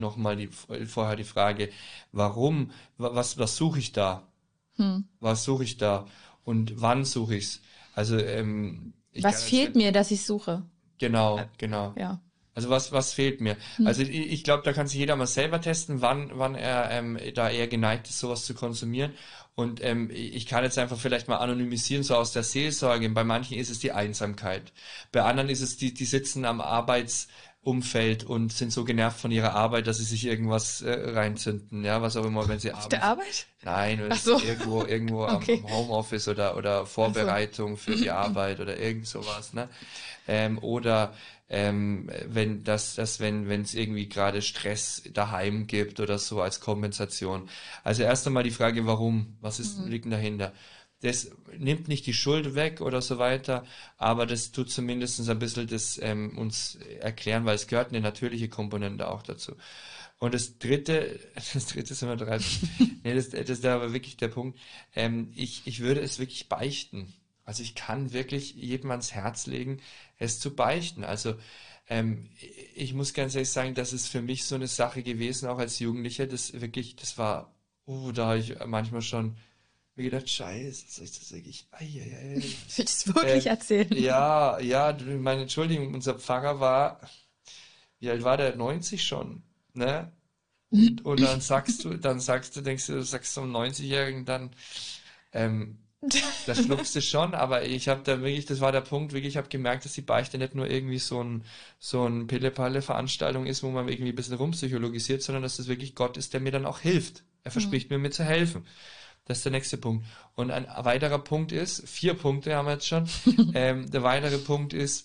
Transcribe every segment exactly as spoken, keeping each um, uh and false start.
nochmal die, vorher die Frage, warum, was, was suche ich da? Hm. Was suche ich da? Und wann suche ich's? Also, ähm, ich was fehlt mir, dass ich suche? Genau, genau. Ja. Also was, was fehlt mir? Hm. Also ich, ich glaube, da kann sich jeder mal selber testen, wann, wann er ähm, da eher geneigt ist, sowas zu konsumieren. Und ähm, ich kann jetzt einfach vielleicht mal anonymisieren, so aus der Seelsorge. Bei manchen ist es die Einsamkeit. Bei anderen ist es die, die sitzen am Arbeitsumfeld und sind so genervt von ihrer Arbeit, dass sie sich irgendwas äh, reinzünden, ja, was auch immer, wenn sie auf abends... der Arbeit? Nein, Ach so. irgendwo, irgendwo okay. am, am Homeoffice oder, oder Vorbereitung so. für die Arbeit oder irgend sowas, ne? Ähm, oder ähm, wenn das, das, wenn, wenn es irgendwie gerade Stress daheim gibt oder so als Kompensation. Also erst einmal die Frage, warum? Was ist, mhm. liegt dahinter? Das nimmt nicht die Schuld weg oder so weiter, aber das tut zumindest ein bisschen das ähm, uns erklären, weil es gehört eine natürliche Komponente auch dazu. Und das dritte, das dritte sind wir drei. nee, das, das ist aber wirklich der Punkt. Ähm, ich, ich würde es wirklich beichten. Also ich kann wirklich jedem ans Herz legen, es zu beichten. Also ähm, ich muss ganz ehrlich sagen, das ist für mich so eine Sache gewesen, auch als Jugendlicher, das wirklich, das war, uh, da habe ich manchmal schon mir gedacht, scheiße, soll ich das wirklich, ei, ei, ei. Willst du das wirklich äh, erzählen? Ja, ja, meine Entschuldigung, unser Pfarrer war, wie alt war der? neunzig schon, ne? Und, und dann sagst du, dann sagst du, denkst du, du sagst zum neunzigjährigen dann, ähm, das schluckst du schon, aber ich habe da wirklich, das war der Punkt, wirklich, ich habe gemerkt, dass die Beichte nicht nur irgendwie so ein so ein Pille-Palle-Veranstaltung ist, wo man irgendwie ein bisschen rumpsychologisiert, sondern dass das wirklich Gott ist, der mir dann auch hilft. Er verspricht mhm. mir, mir zu helfen. Das ist der nächste Punkt. Und ein weiterer Punkt ist, vier Punkte haben wir jetzt schon, ähm, der weitere Punkt ist,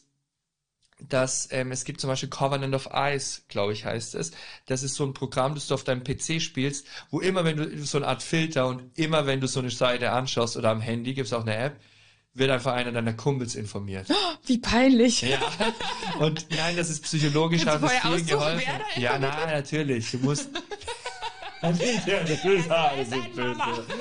dass ähm, es gibt zum Beispiel Covenant of Eyes, glaube ich, heißt es. Das ist so ein Programm, das du auf deinem P C spielst, wo immer, wenn du so eine Art Filter und immer, wenn du so eine Seite anschaust oder am Handy, gibt es auch eine App, wird einfach einer deiner Kumpels informiert. Wie peinlich. Ja. Und nein, das ist psychologisch, hat es viel geholfen. Ja, nein, natürlich. Du musst... Ja, das ist alles so böse.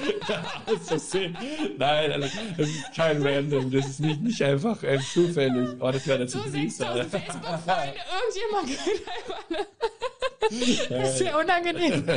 Das ist Nein, also, das ist kein Random, das ist nicht, nicht einfach ähm, zufällig. Oh, das wäre natürlich süß. Facebook-Freunde, irgendjemand kriegt einfach eine... Das ist sehr unangenehm.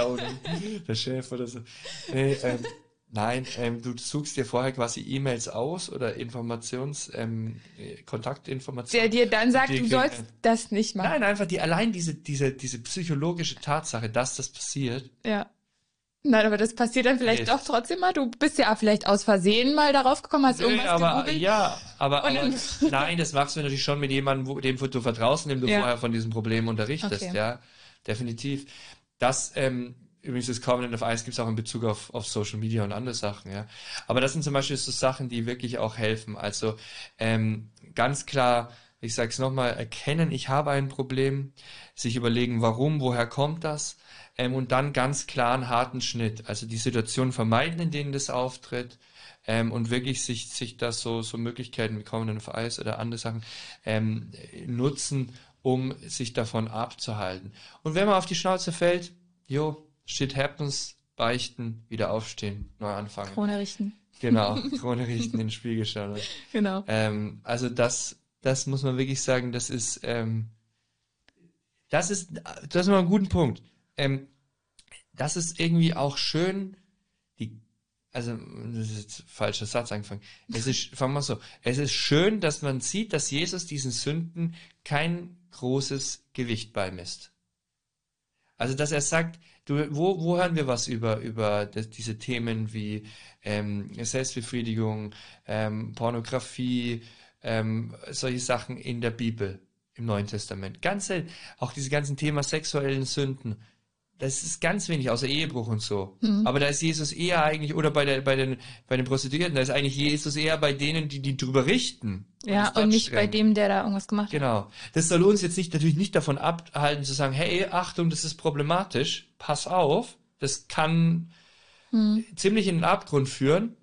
Der Chef oder so. Nee, ähm, nein, ähm, du suchst dir vorher quasi E-Mails aus oder Informations, ähm, Kontaktinformationen. Der dir dann sagt, du sollst ein, das nicht machen. Nein, einfach die, allein diese, diese, diese psychologische Tatsache, dass das passiert. Ja. Nein, aber das passiert dann vielleicht nee. doch trotzdem mal. Du bist ja vielleicht aus Versehen mal darauf gekommen, hast irgendwas nee, aber, gegoogelt. Ja, aber, aber nein, das machst du natürlich schon mit jemandem, wo, dem du vertraust, dem du ja. vorher von diesem Problem unterrichtest, okay. ja. Definitiv. Das, ähm, übrigens, das Covenant of Eyes gibt es auch in Bezug auf, auf Social Media und andere Sachen, ja. Aber das sind zum Beispiel so Sachen, die wirklich auch helfen. Also ähm, ganz klar, ich sage es nochmal, erkennen, ich habe ein Problem, sich überlegen, warum, woher kommt das, ähm, und dann ganz klar einen harten Schnitt. Also die Situation vermeiden, in denen das auftritt, ähm, und wirklich sich sich das so so Möglichkeiten wie Covenant of Eyes oder andere Sachen ähm, nutzen, um sich davon abzuhalten. Und wenn man auf die Schnauze fällt, jo, shit happens, beichten, wieder aufstehen, neu anfangen. Krone richten. Genau, Krone richten, in den Spiegel schauen. Genau. Ähm, also das, das muss man wirklich sagen, das ist, ähm, das ist, das ist mal ein guter Punkt. Ähm, das ist irgendwie auch schön, die, also, das ist jetzt ein falscher Satz angefangen. Es ist, fangen wir so, es ist schön, dass man sieht, dass Jesus diesen Sünden kein großes Gewicht beimisst. Also, dass er sagt, du, wo, wo hören wir was über, über das, diese Themen wie ähm, Selbstbefriedigung, ähm, Pornografie, ähm, solche Sachen in der Bibel, im Neuen Testament. Ganz selten. Auch diese ganzen Thema sexuellen Sünden. Das ist ganz wenig, außer Ehebruch und so. Mhm. Aber da ist Jesus eher eigentlich, oder bei der, bei den, bei den Prostituierten, da ist eigentlich Jesus eher bei denen, die, die drüber richten. Ja, und, und nicht streng. Bei dem, der da irgendwas gemacht hat. Genau. Das soll uns jetzt nicht, natürlich nicht davon abhalten, zu sagen, hey, Achtung, das ist problematisch, pass auf, das kann mhm. ziemlich in den Abgrund führen.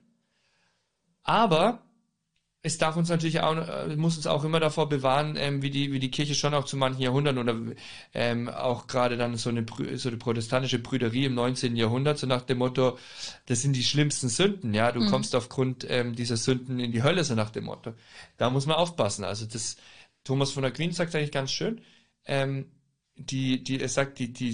Aber es darf uns natürlich auch, muss uns auch immer davor bewahren, ähm, wie die, wie die Kirche schon auch zu manchen Jahrhunderten oder ähm, auch gerade dann so eine, so eine protestantische Brüderie im neunzehnten Jahrhundert, so nach dem Motto, das sind die schlimmsten Sünden, ja, du mhm. kommst aufgrund ähm, dieser Sünden in die Hölle, so nach dem Motto. Da muss man aufpassen. Also das, Thomas von Aquin sagt eigentlich ganz schön, ähm, die, die, er sagt, die, die